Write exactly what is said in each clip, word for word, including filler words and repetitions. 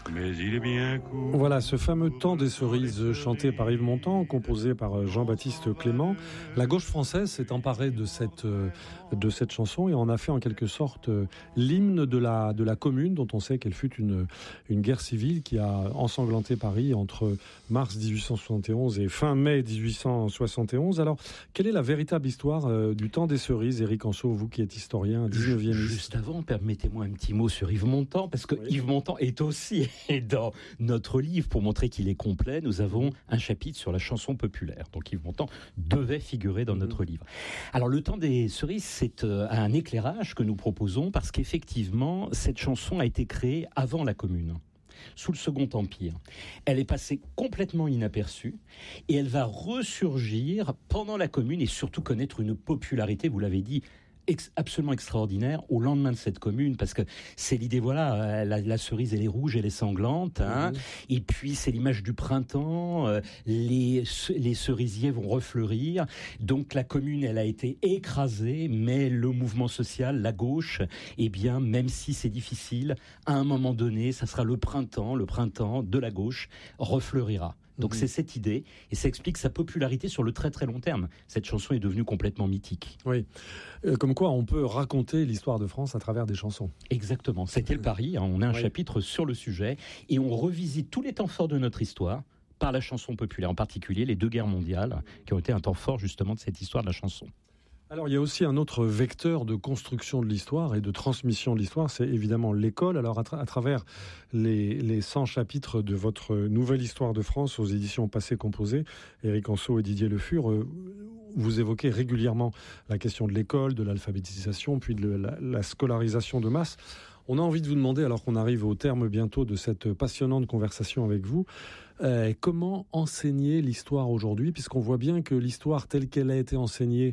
mais il est bien court. Voilà, ce fameux Temps des cerises chanté par Yves Montand, composé par Jean-Baptiste Clément. La gauche française s'est emparée de cette, de cette chanson et en a fait en quelque sorte l'hymne de la, de la commune, dont on sait qu'elle fut une, une guerre civile qui a ensanglanté Paris entre mars dix-huit cent soixante et onze et fin mai dix-huit cent soixante et onze. Alors, quelle est la véritable histoire du Temps des cerises, Éric Anceau, vous qui êtes historien, dix-neuvième? Juste avant, permettez-moi un petit mot sur Yves Montand, parce que oui. Yves Montand est aussi dans notre livre, pour montrer qu'il est complet, nous avons un chapitre sur la chanson populaire. Donc Yves Montand devait figurer dans notre livre. Alors le Temps des cerises, c'est un éclairage que nous proposons, parce qu'effectivement, cette chanson a été créée avant la Commune, sous le Second Empire. Elle est passée complètement inaperçue et elle va ressurgir pendant la Commune et surtout connaître une popularité, vous l'avez dit, Ex- absolument extraordinaire au lendemain de cette commune, parce que c'est l'idée, voilà, la, la cerise elle est rouge, elle est sanglante, hein, mmh. Et puis c'est l'image du printemps, euh, les, les cerisiers vont refleurir, donc la commune elle a été écrasée, mais le mouvement social, la gauche, eh bien même si c'est difficile, à un moment donné, ça sera le printemps, le printemps de la gauche refleurira. Donc mmh. c'est cette idée, et ça explique sa popularité sur le très très long terme. Cette chanson est devenue complètement mythique. Oui, euh, comme quoi on peut raconter l'histoire de France à travers des chansons. Exactement, c'était le pari, hein. On a un oui. chapitre sur le sujet, et on revisite tous les temps forts de notre histoire, par la chanson populaire, en particulier les deux guerres mondiales, qui ont été un temps fort justement de cette histoire de la chanson. Alors, il y a aussi un autre vecteur de construction de l'histoire et de transmission de l'histoire, c'est évidemment l'école. Alors, à, tra- à travers les, les cent chapitres de votre nouvelle histoire de France aux éditions Passé Composé, Éric Anceau et Didier Le Fur, euh, vous évoquez régulièrement la question de l'école, de l'alphabétisation, puis de la, la scolarisation de masse. On a envie de vous demander, alors qu'on arrive au terme bientôt de cette passionnante conversation avec vous, euh, comment enseigner l'histoire aujourd'hui, puisqu'on voit bien que l'histoire telle qu'elle a été enseignée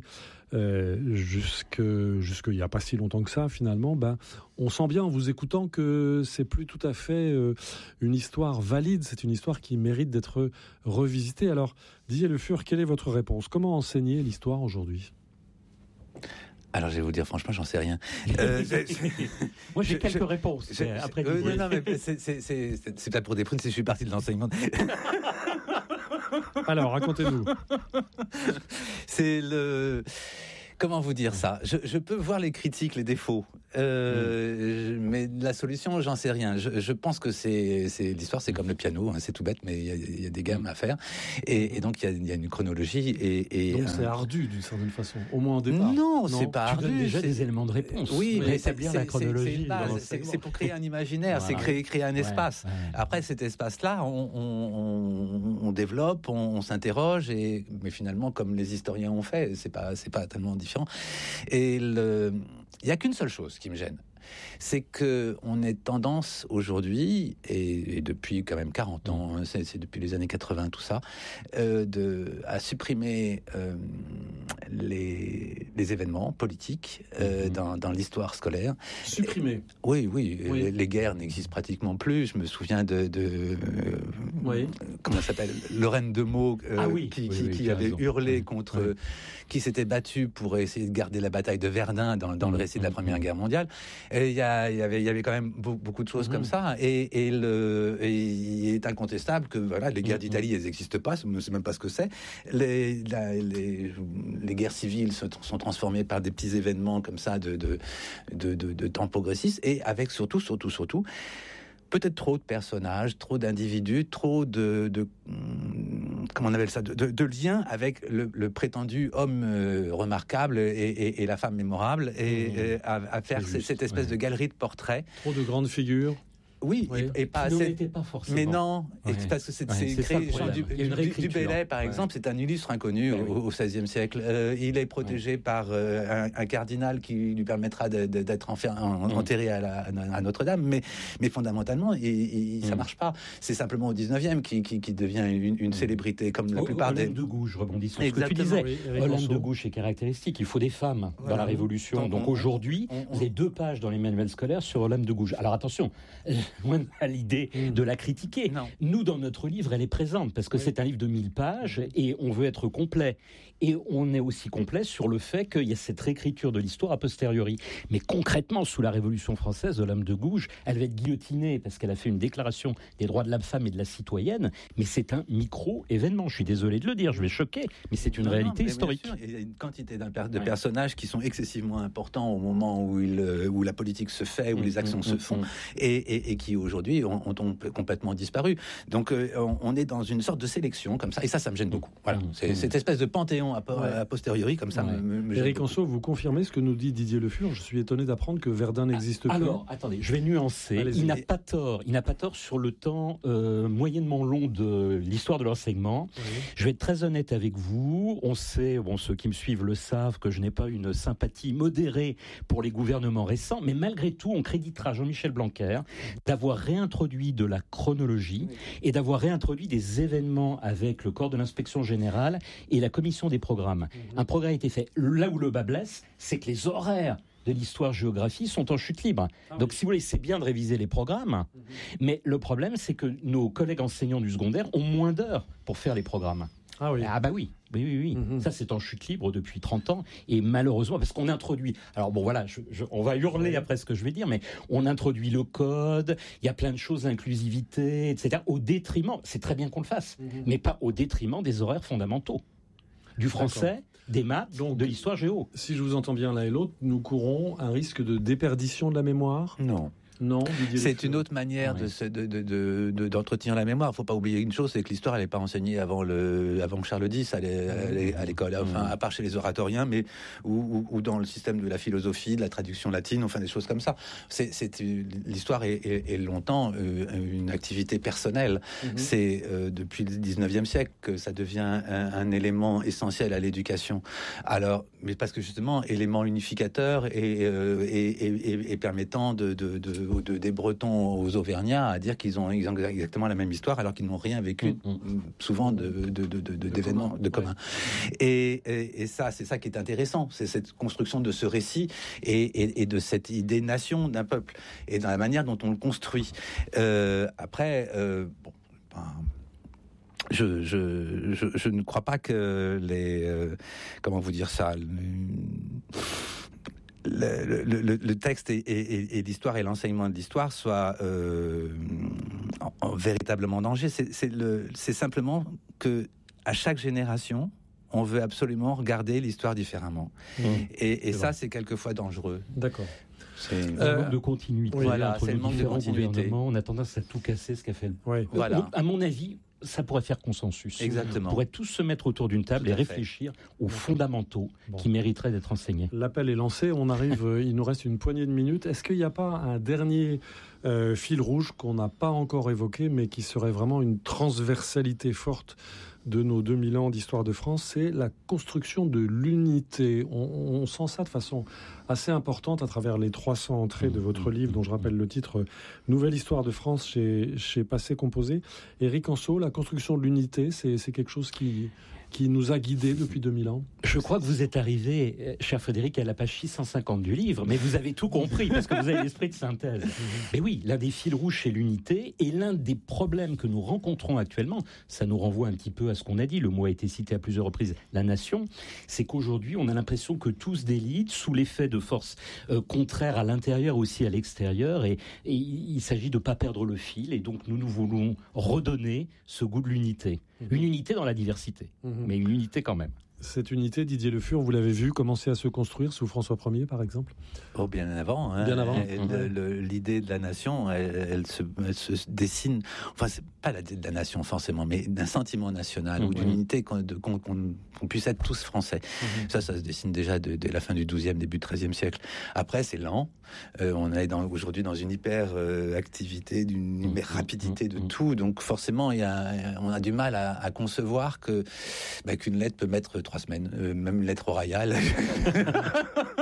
euh, jusque jusqu'il n'y a pas si longtemps que ça, finalement, ben, on sent bien en vous écoutant que c'est plus tout à fait euh, une histoire valide, c'est une histoire qui mérite d'être revisitée. Alors, Didier Le Fur, quelle est votre réponse? Comment enseigner l'histoire aujourd'hui? Alors, je vais vous dire, franchement, j'en sais rien. Euh, Moi, j'ai je, quelques je, réponses. Je, après, euh, non, non, mais c'est, c'est, c'est, c'est, c'est pas pour des prunes, si je suis parti de l'enseignement. Alors, racontez-nous. C'est le... Comment vous dire ça? je, je peux voir les critiques, les défauts, euh, mmh. mais la solution, j'en sais rien. Je, je pense que c'est, c'est l'histoire, c'est comme le piano, hein, c'est tout bête, mais il y, y a des gammes à faire, et, et donc il y, y a une chronologie. Et, et donc c'est euh... ardu d'une certaine façon, au moins au départ. Non, non c'est tu pas ardu. Déjà c'est des éléments de réponse. Oui, mais c'est bien la chronologie. C'est, c'est, c'est, c'est pour créer un imaginaire, voilà. C'est créer, créer un espace. Ouais, ouais. Après cet espace-là, on, on, on, on développe, on, on s'interroge, et mais finalement, comme les historiens ont fait, c'est pas, c'est pas tellement différent. Et le... il n'y a qu'une seule chose qui me gêne, c'est qu'on ait tendance aujourd'hui, et, et depuis quand même quarante ans, hein, c'est, c'est depuis les années quatre-vingts tout ça, euh, de, à supprimer euh, les, les événements politiques euh, mmh. dans, dans l'histoire scolaire. Supprimer? Oui, oui, oui. Les, les guerres n'existent pratiquement plus. Je me souviens de... de euh, oui. Comment ça s'appelle? Lorraine de Meaux, euh, ah oui. qui, oui, qui, oui, qui avait raison. hurlé oui. contre... Oui. Euh, qui s'était battu pour essayer de garder la bataille de Verdun dans, dans mmh. le récit de la Première mmh. Guerre mondiale. Et il y, a, il y avait, il y avait quand même beaucoup de choses mmh. comme ça. Et, et, le, et il est incontestable que voilà, les guerres mmh. d'Italie, elles n'existent pas. Je ne sais même pas ce que c'est. Les, la, les, les guerres civiles se, sont transformées par des petits événements comme ça de, de, de, de, de temps progressiste. Et avec surtout, surtout, surtout, peut-être trop de personnages, trop d'individus, trop de, de comment on appelle ça, de, de, de liens avec le, le prétendu homme euh, remarquable et, et, et la femme mémorable, et, mmh. et à, à faire juste, cette espèce ouais. de galerie de portraits. Trop de grandes figures. Oui, oui, et, et pas assez. Assez... pas forcément. Mais non, ouais. et parce que c'est, ouais, c'est, c'est créé. Ça, du, du, du Bellay, par ouais. exemple, c'est un illustre inconnu ouais, au seizième siècle. Euh, il est protégé ouais. par euh, un, un cardinal qui lui permettra de, de, d'être enfer, en, ouais. enterré à, la, à Notre-Dame. Mais, mais fondamentalement, il, il, ouais. ça marche pas. C'est simplement au dix-neuvième qui, qui, qui devient une, une célébrité, comme la o, plupart Olympe des. de Gouges, je rebondis sur ce Exactement, que tu disais. Oui, Olympe de Gouges est caractéristique. Il faut des femmes voilà. dans la Révolution. Donc, Donc on, aujourd'hui, on, on, vous avez deux pages dans les manuels scolaires sur Olympe de Gouges. Alors attention, loin à l'idée mmh. de la critiquer. Non. Nous, dans notre livre, elle est présente, parce que oui. c'est un livre de mille pages, et on veut être complet. Et on est aussi complet sur le fait qu'il y a cette réécriture de l'histoire a posteriori. Mais concrètement, sous la Révolution française, Olympe de Gouges, elle va être guillotinée parce qu'elle a fait une déclaration des droits de la femme et de la citoyenne, mais c'est un micro-événement. Je suis désolé de le dire, je vais choquer, mais c'est une non, réalité non, historique. Il y a une quantité de ouais. personnages qui sont excessivement importants au moment où, il, où la politique se fait, où mmh, les actions mmh, se font, mmh. et, et, et qui aujourd'hui ont, ont complètement disparu. Donc euh, on, on est dans une sorte de sélection comme ça, et ça, ça me gêne beaucoup. Voilà, mmh, c'est mmh. cette espèce de panthéon a, ouais. a posteriori comme ça. Ouais. Me, me Éric Anceau, vous confirmez ce que nous dit Didier Le Fur? Je suis étonné d'apprendre que Verdun n'existe plus. Alors, attendez, je vais nuancer. Allez-y. Il n'a pas tort. Il n'a pas tort sur le temps euh, moyennement long de l'histoire de l'enseignement. Oui. Je vais être très honnête avec vous. On sait, bon, ceux qui me suivent le savent, que je n'ai pas une sympathie modérée pour les gouvernements récents, mais malgré tout, on créditera Jean-Michel Blanquer d'avoir réintroduit de la chronologie oui. et d'avoir réintroduit des événements avec le corps de l'inspection générale et la commission des programmes. Mm-hmm. Un progrès a été fait. Là où le bas blesse, c'est que les horaires de l'histoire-géographie sont en chute libre. Ah oui. Donc, si vous voulez, c'est bien de réviser les programmes, mmh. mais le problème, c'est que nos collègues enseignants du secondaire ont moins d'heures pour faire les programmes. Ah oui. Ah bah oui, oui, oui, oui. Mmh. Ça, c'est en chute libre depuis trente ans, et malheureusement, parce qu'on introduit... Alors bon, voilà, je, je, on va hurler oui. après ce que je vais dire, mais on introduit le code, il y a plein de choses, inclusivité, et cetera, au détriment, c'est très bien qu'on le fasse, mmh. mais pas au détriment des horaires fondamentaux. Du français... D'accord. Des maths, donc de l'histoire géo. Si je vous entends bien l'un et l'autre, nous courons un risque de déperdition de la mémoire ? Non. Non, c'est une autre manière de, de, de, de, de, d'entretenir la mémoire. Il ne faut pas oublier une chose, c'est que l'histoire, elle n'est pas enseignée avant, le, avant que Charles X allait à l'école, enfin, à part chez les oratoriens, mais ou, ou, ou dans le système de la philosophie, de la traduction latine, enfin des choses comme ça. C'est, c'est, l'histoire est, est, est longtemps euh, une activité personnelle. Mm-hmm. C'est euh, depuis le dix-neuvième siècle que ça devient un, un élément essentiel à l'éducation. Alors, mais parce que justement, élément unificateur et, euh, et, et, et, et permettant de, de, de De, des Bretons aux Auvergnats à dire qu'ils ont, ils ont exactement la même histoire alors qu'ils n'ont rien vécu, mmh, mmh. souvent de, de, de, de, de d'événements commun, de commun. Ouais. Et, et, et ça, c'est ça qui est intéressant, c'est cette construction de ce récit et, et, et de cette idée nation d'un peuple et dans la manière dont on le construit. Euh, après, euh, bon, ben, Je, je, je, je ne crois pas que les... Euh, comment vous dire ça le, Le, le, le texte et, et, et l'histoire et l'enseignement de l'histoire soient euh, en, en véritablement danger. C'est, c'est, le, c'est simplement que à chaque génération, on veut absolument regarder l'histoire différemment. Mmh. Et, et ça, vrai. C'est quelquefois dangereux. D'accord. C'est euh, le manque de continuité. Oui, voilà, entre c'est les le manque de continuité. On a tendance à tout casser, ce qu'a fait le... Oui. Voilà. Donc, à mon avis, ça pourrait faire consensus. Exactement. On pourrait tous se mettre autour d'une table et réfléchir fait. aux fondamentaux bon. qui mériteraient d'être enseignés. L'appel est lancé, on arrive, il nous reste une poignée de minutes. Est-ce qu'il n'y a pas un dernier euh, fil rouge qu'on n'a pas encore évoqué, mais qui serait vraiment une transversalité forte de nos deux mille ans d'histoire de France, c'est la construction de l'unité. On, on sent ça de façon assez importante à travers les trois cents entrées de votre livre, dont je rappelle le titre « Nouvelle histoire de France » chez, chez Passé Composé. Éric Anceau, la construction de l'unité, c'est, c'est quelque chose qui... qui nous a guidés depuis deux mille ans. Je crois que vous êtes arrivé, cher Frédéric, à la page six cent cinquante du livre, mais vous avez tout compris, parce que vous avez l'esprit de synthèse. Mais oui, l'un des fils rouges, c'est l'unité, et l'un des problèmes que nous rencontrons actuellement, ça nous renvoie un petit peu à ce qu'on a dit, le mot a été cité à plusieurs reprises, la nation, c'est qu'aujourd'hui, on a l'impression que tout se délite sous l'effet de forces euh, contraires à l'intérieur, aussi à l'extérieur, et, et il s'agit de ne pas perdre le fil, et donc nous, nous voulons redonner ce goût de l'unité. Une unité dans la diversité, mmh. mais une unité quand même. Cette unité, Didier Le Fur, vous l'avez vu commencer à se construire sous François Ier, par exemple ? Oh, bien avant. Hein. Bien avant. Et le, le, l'idée de la nation, elle, elle, se, elle se dessine. Enfin, c'est pas l'idée de la nation forcément, mais d'un sentiment national mmh. ou d'une unité qu'on, de, qu'on, qu'on, qu'on puisse être tous français. Mmh. Ça, ça se dessine déjà dès de la fin du douzième, début du treizième siècle. Après, c'est lent. Euh, on est dans, aujourd'hui dans une hyper euh, activité, d'une hyper rapidité de mmh. tout. Donc, forcément, il y a, on a du mal à, à concevoir que bah, qu'une lettre peut mettre trois semaines, euh, même une lettre royale.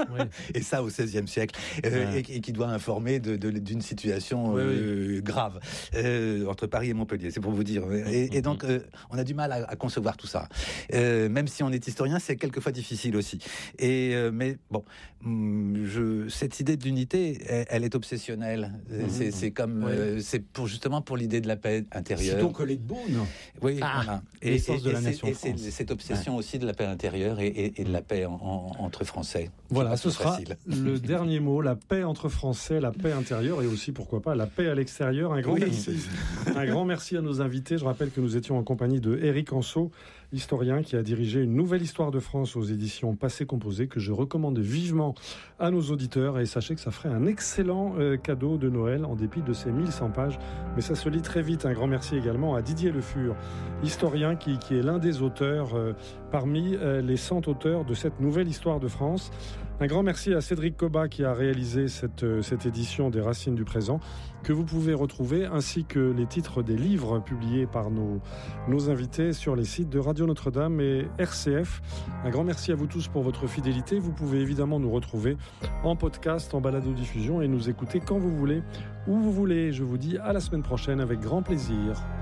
Ouais. Et ça au seizième siècle, euh, Ouais. et, et qui doit informer de, de, d'une situation Ouais, euh, grave euh, entre Paris et Montpellier, c'est pour vous dire. Et, et donc, euh, on a du mal à, à concevoir tout ça. Euh, même si on est historien, c'est quelquefois difficile aussi. Et, euh, mais bon, je, cette idée d'unité, elle, elle est obsessionnelle. Mmh. C'est, c'est comme, Ouais. euh, c'est pour, justement pour l'idée de la paix intérieure. Citons Colette Beaune. Oui, Ah, voilà. l'essence de la c'est- nation et c'est France. cette obsession aussi de la paix intérieure et, et- et de la paix en- en- entre Français. Voilà, C'est ce pas sera facile. le dernier mot, la paix entre Français, la paix intérieure et aussi, pourquoi pas, la paix à l'extérieur. Un grand, Oui. merci. Un grand merci à nos invités. Je rappelle que nous étions en compagnie de Éric Anseau, historien qui a dirigé une nouvelle histoire de France aux éditions Passé Composé, que je recommande vivement à nos auditeurs. Et sachez que ça ferait un excellent euh, cadeau de Noël en dépit de ces mille cent pages. Mais ça se lit très vite. Un grand merci également à Didier Le Fur, historien qui, qui est l'un des auteurs euh, parmi euh, les cent auteurs de cette nouvelle histoire de France. Un grand merci à Cédric Cobat qui a réalisé cette, euh, cette édition des Racines du présent, que vous pouvez retrouver, ainsi que les titres des livres publiés par nos, nos invités sur les sites de Radio Notre-Dame et R C F. Un grand merci à vous tous pour votre fidélité. Vous pouvez évidemment nous retrouver en podcast, en balado-diffusion et nous écouter quand vous voulez, où vous voulez. Je vous dis à la semaine prochaine avec grand plaisir.